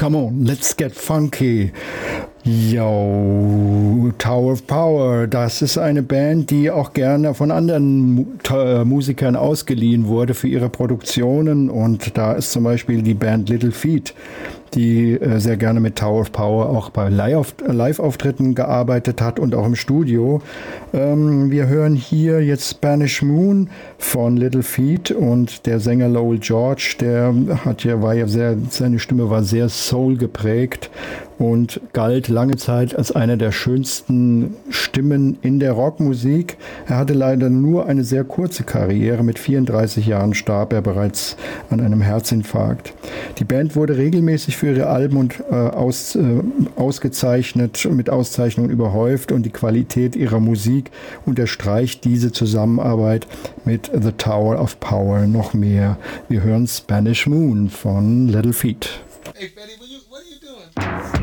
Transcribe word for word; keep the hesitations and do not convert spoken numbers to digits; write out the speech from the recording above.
come on, let's get funky. Yo, Tower of Power, das ist eine Band, die auch gerne von anderen Mu- äh, Musikern ausgeliehen wurde für ihre Produktionen, und da ist zum Beispiel die Band Little Feat, die äh, sehr gerne mit Tower of Power auch bei Live- Live-Auftritten gearbeitet hat und auch im Studio. Ähm, wir hören hier jetzt Spanish Moon von Little Feat, und der Sänger Lowell George, der hat ja, war ja sehr, seine Stimme war sehr Soul geprägt und galt lange Zeit als einer der schönsten Stimmen in der Rockmusik. Er hatte leider nur eine sehr kurze Karriere. Mit vierunddreißig Jahren starb er bereits an einem Herzinfarkt. Die Band wurde regelmäßig für ihre Alben und, äh, aus, äh, ausgezeichnet, mit Auszeichnungen überhäuft, und die Qualität ihrer Musik unterstreicht diese Zusammenarbeit mit The Tower of Power noch mehr. Wir hören Spanish Moon von Little Feat. Hey, Fetty, what, you, what are you doing?